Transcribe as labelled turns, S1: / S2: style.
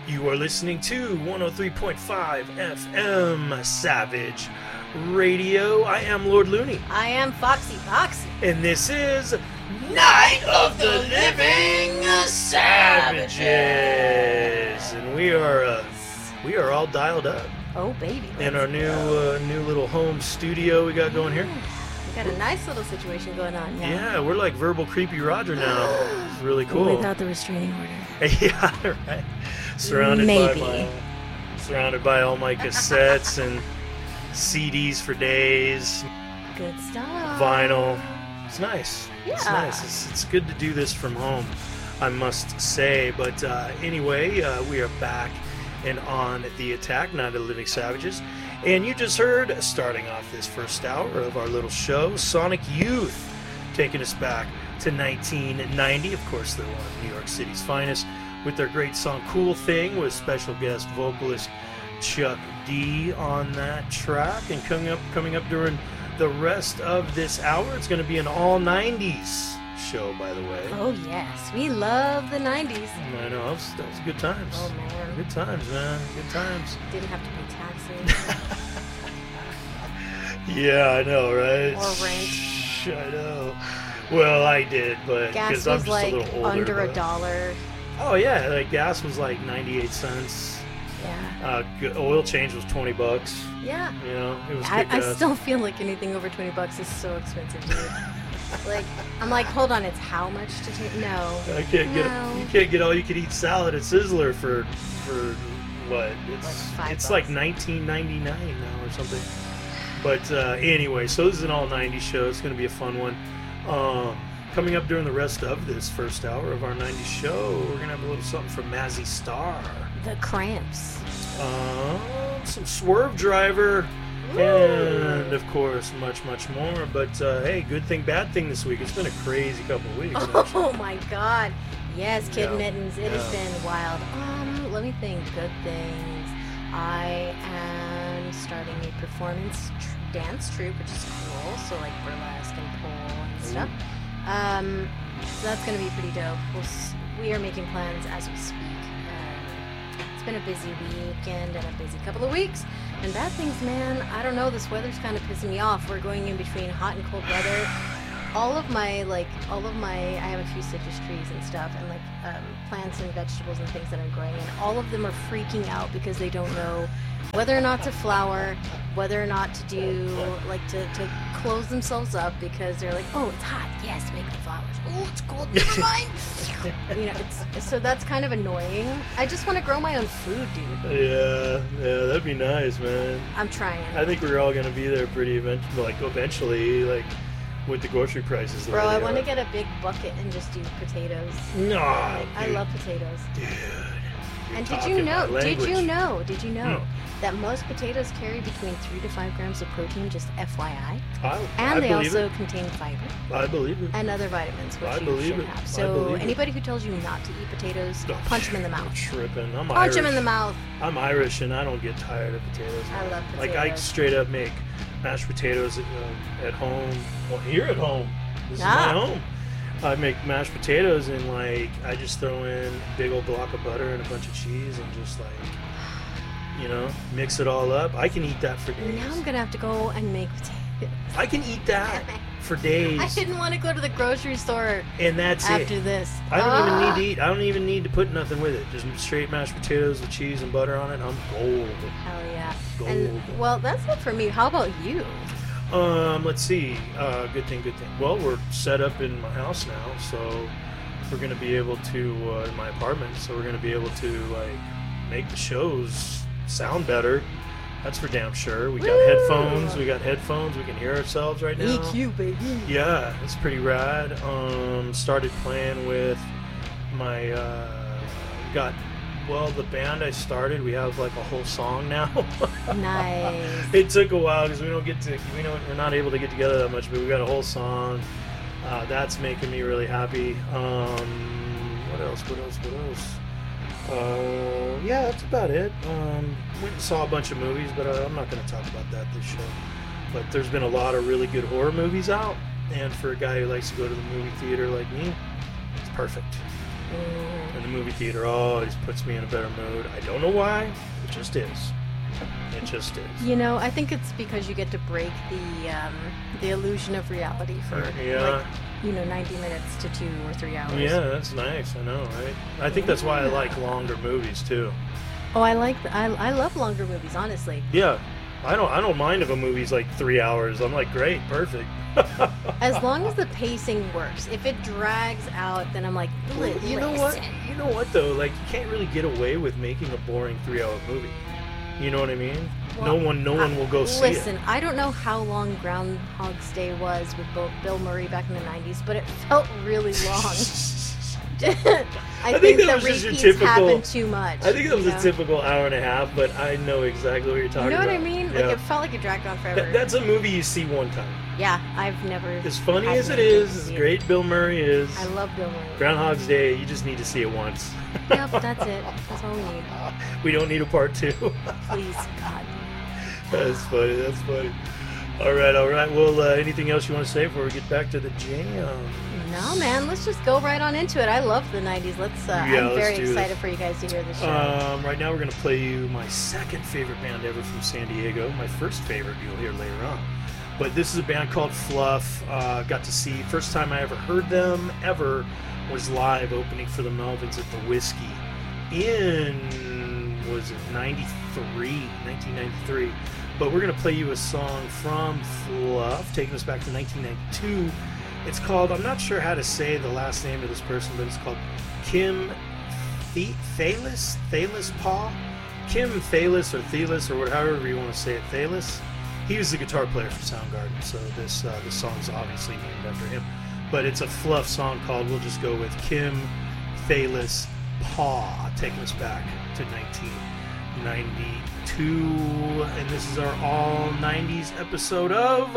S1: You are listening to 103.5 FM Savage Radio. I am Lord Looney.
S2: I am Foxy Foxy.
S1: And this is Night of the Living Savages. And we are all dialed up.
S2: Oh, baby.
S1: In our new little home studio we got going here.
S2: We got a nice little situation going on now.
S1: Yeah, we're like verbal creepy Roger now. It's really cool.
S2: Without the restraining order.
S1: Yeah, right. Surrounded by all my cassettes and CDs for days.
S2: Good stuff.
S1: Vinyl. It's nice.
S2: Yeah.
S1: It's nice. It's good to do this from home, I must say. But anyway, we are back and on the attack, Night of the Living Savages. And you just heard, starting off this first hour of our little show, Sonic Youth, taking us back to 1990. Of course, they're one of New York City's finest, with their great song Cool Thing, with special guest vocalist Chuck D on that track. And coming up during the rest of this hour, it's going to be an all 90s show, by the way.
S2: Oh, yes. We love the 90s.
S1: I know. That was good times.
S2: Oh, man.
S1: Good times, man. Good times.
S2: Didn't have to pay taxes.
S1: Yeah, I know, right?
S2: Or rent.
S1: I know. Well, I did, but
S2: gas
S1: because I'm
S2: was
S1: just
S2: like
S1: a little older.
S2: under
S1: but...
S2: $1.
S1: Oh yeah, like gas was like 98 cents.
S2: Yeah.
S1: Oil change was $20.
S2: Yeah.
S1: You know, it was
S2: I still feel like anything over $20 is so expensive, dude. Like, I'm like, hold on, it's how much to take? No.
S1: You can't get all you could eat salad at Sizzler for what? It's like $19.99 now or something. But anyway, so this is an all 90s show. It's going to be a fun one. Coming up during the rest of this first hour of our 90s show, we're going to have a little something from Mazzy Star.
S2: The Cramps.
S1: Some Swerve Driver. Ooh. And, of course, much, much more. But, hey, good thing, bad thing this week. It's been a crazy couple of weeks.
S2: Oh, my God. Yes, Kid Mittens. It has been wild. Let me think. Good things. I am starting a performance dance troupe, which is cool. So, like, burlesque and pole and stuff. So that's going to be pretty dope. We are making plans as we speak. It's been a busy weekend and a busy couple of weeks. And bad things, man, I don't know, this weather's kind of pissing me off. We're going in between hot and cold weather. I have a few citrus trees and stuff, and like plants and vegetables and things that are growing, and all of them are freaking out because they don't know whether or not to flower, whether or not to do, like, to close themselves up, because they're like, oh, it's hot, yes, make the flowers. Oh, it's cold, never mind. You know, so that's kind of annoying. I just want to grow my own food, dude.
S1: Yeah, that'd be nice, man.
S2: I'm trying.
S1: I think we're all gonna be there pretty eventually, like with the grocery prices.
S2: Bro, I want to get a big bucket and just do potatoes.
S1: No,
S2: I love potatoes.
S1: Dude.
S2: And did you know that most potatoes carry between 3 to 5 grams of protein, just FYI? And they also contain fiber.
S1: I believe it.
S2: And other vitamins, which you should have. So anybody who tells you not to eat potatoes, punch them in the mouth.
S1: Tripping. I'm
S2: Punch them in the mouth.
S1: I'm Irish and I don't get tired of potatoes.
S2: I love potatoes.
S1: Like, I straight up make mashed potatoes at home. Well, here at home. This is my home. I make mashed potatoes and, like, I just throw in a big old block of butter and a bunch of cheese and just, like, you know, mix it all up. I can eat that for days.
S2: Now I'm going to have to go and make potatoes.
S1: I can eat that for days.
S2: I didn't want to go to the grocery store
S1: and that's
S2: after this.
S1: I don't even need to eat. I don't even need to put nothing with it. Just straight mashed potatoes with cheese and butter on it. I'm gold.
S2: Hell yeah.
S1: Gold.
S2: And, well, that's it for me. How about you?
S1: Let's see. Good thing. Well, we're set up in my house now, so we're going to be able to, in my apartment, so we're going to be able to, like, make the shows sound better. That's for damn sure. We got headphones. We can hear ourselves right now.
S2: EQ, baby.
S1: Yeah, it's pretty rad. Started playing with my, the band I started, we have like a whole song now.
S2: Nice.
S1: It took a while because we're not able to get together that much, but we got a whole song. That's making me really happy. What else? Yeah, that's about it. Went and saw a bunch of movies, but I'm not going to talk about that this show. But there's been a lot of really good horror movies out, and for a guy who likes to go to the movie theater like me, it's perfect. in the movie theater always puts me in a better mood. I don't know why. It just is. It just is.
S2: You know, I think it's because you get to break the illusion of reality for like, 90 minutes to 2 or 3 hours.
S1: Yeah, that's nice. I know, right? I think that's why I like longer movies too.
S2: Oh, I love longer movies, honestly.
S1: Yeah, I don't mind if a movie's like 3 hours. I'm like, great, perfect.
S2: As long as the pacing works. If it drags out, then I'm like,
S1: you know what? You know what though? Like, you can't really get away with making a boring 3-hour movie. You know what I mean?
S2: Well,
S1: no one will go see it.
S2: Listen, I don't know how long Groundhog's Day was with Bill Murray back in the 90s, but it felt really long. I think the repeats happen too much.
S1: I think it was a typical hour and a half, but I know exactly what you're talking about.
S2: You know what I mean?
S1: Yeah.
S2: Like, it felt like it dragged on forever.
S1: That's a movie you see one time.
S2: Yeah, I've never...
S1: As funny as it is, as great Bill Murray is...
S2: I love Bill Murray.
S1: Groundhog's Day, you just need to see it once.
S2: Yep, that's it. That's all we need.
S1: We don't need a part 2.
S2: Please, God.
S1: That's funny. All right. Well, anything else you want to say before we get back to the jam?
S2: No, man. Let's just go right on into it. I love the 90s. I'm very excited for you guys to hear this show.
S1: Right now we're going to play you my second favorite band ever from San Diego. My first favorite you'll hear later on. But this is a band called Fluff. Got to see, first time I ever heard them ever was live opening for the Melvins at the Whiskey in, was it 1993. But we're going to play you a song from Fluff, taking us back to 1992. It's called, I'm not sure how to say the last name of this person, but it's called Kim Thaylis Paw? Kim Thaylis or Thaylis, or however you want to say it, Thaylis. He was the guitar player for Soundgarden, so this song's obviously named after him. But it's a Fluff song called, we'll just go with Kim Thaylis Paw, taking us back to 1992. And this is our all 90s episode of